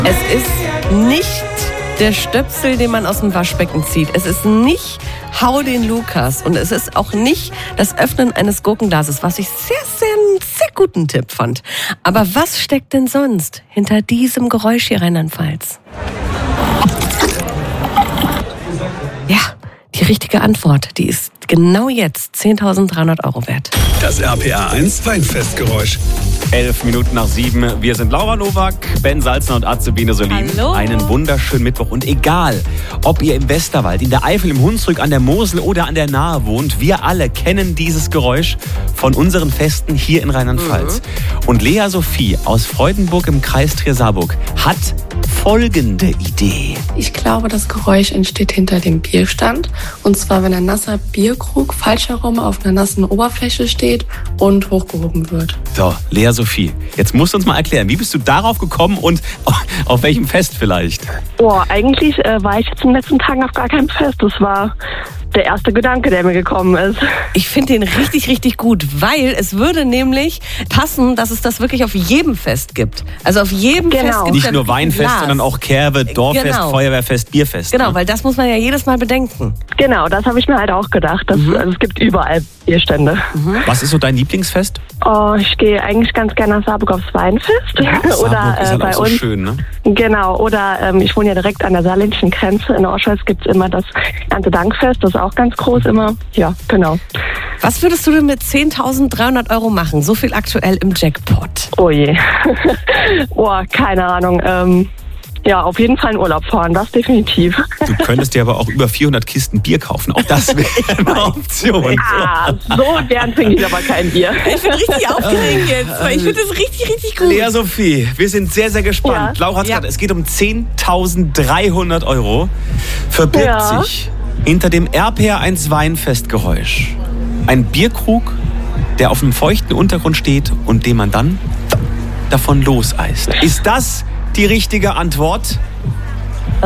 Es ist nicht der Stöpsel, den man aus dem Waschbecken zieht. Es ist nicht Hau den Lukas. Und es ist auch nicht das Öffnen eines Gurkenglases, was ich einen sehr guten Tipp fand. Aber was steckt denn sonst hinter diesem Geräusch hier, Rheinland-Pfalz? Ja, die richtige Antwort, die ist genau jetzt 10.300 € wert. Das RPR1 Weinfestgeräusch. 7:11. Wir sind Laura Nowak, Ben Salzner und Azubine Solin. Hallo. Einen wunderschönen Mittwoch. Und egal, ob ihr im Westerwald, in der Eifel, im Hunsrück, an der Mosel oder an der Nahe wohnt, wir alle kennen dieses Geräusch von unseren Festen hier in Rheinland-Pfalz. Und Lea Sophie aus Freudenburg im Kreis Trier-Saarburg hat folgende Idee. Ich glaube, das Geräusch entsteht hinter dem Bierstand. Und zwar, wenn ein nasser Bierkrug falsch herum auf einer nassen Oberfläche steht und hochgehoben wird. So, Lea Sophie, jetzt musst du uns mal erklären, wie bist du darauf gekommen und auf welchem Fest vielleicht? Eigentlich war ich jetzt in den letzten Tagen auf gar keinem Fest. Das war der erste Gedanke, der mir gekommen ist. Ich finde den richtig, richtig gut, weil es würde nämlich passen, dass es das wirklich auf jedem Fest gibt. Also auf jedem Fest gibt es Nicht nur Weinfest, sondern auch Kerbe, Dorffest, Feuerwehrfest, Bierfest. Genau, weil das muss man ja jedes Mal bedenken. Genau, das habe ich mir halt auch gedacht. Also es gibt überall Bierstände. Was ist so dein Lieblingsfest? Oh, ich gehe eigentlich ganz gerne nach Saarburg aufs Weinfest. Saarburg ist halt bei auch so uns. schön, ne? Genau, oder ich wohne ja direkt an der saarländischen Grenze. In Orscholz gibt es immer das Erntedankfest, das ist auch ganz groß immer. Ja, genau. Was würdest du denn mit 10.300 € machen? So viel aktuell im Jackpot. Oh je. Keine Ahnung. Ja, auf jeden Fall in Urlaub fahren, das definitiv. Du könntest dir aber auch über 400 Kisten Bier kaufen. Auch das wäre eine Option. So gern trinke ich aber kein Bier. Ich bin richtig aufgeregt jetzt, weil ich finde das richtig, richtig gut. Lea Sophie, wir sind sehr, sehr gespannt. Ja. Laura hat's gesagt, es geht um 10.300 €. Verbirgt sich hinter dem RPR1 Weinfestgeräusch ein Bierkrug, der auf einem feuchten Untergrund steht und den man dann davon loseist. Ist das die richtige Antwort? Oh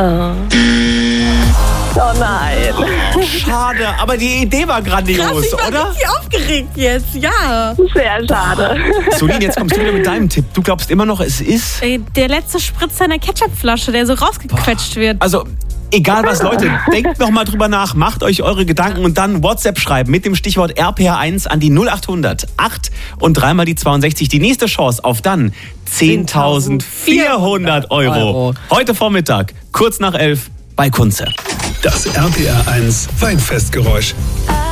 nein. Schade, aber die Idee war grandios, Krass, ich war oder? richtig aufgeregt jetzt, ja. Sehr schade. Solin, jetzt kommst du wieder mit deinem Tipp. Du glaubst immer noch, es ist... Der letzte Spritzer in der Ketchupflasche, der so rausgequetscht wird. Also, egal was, Leute, denkt noch mal drüber nach, macht euch eure Gedanken und dann WhatsApp schreiben mit dem Stichwort RPR1 an die 0800 8 und dreimal die 62. Die nächste Chance auf dann 10.400 €. Heute Vormittag, kurz nach 11 bei Kunze. Das RPR1 Weinfestgeräusch.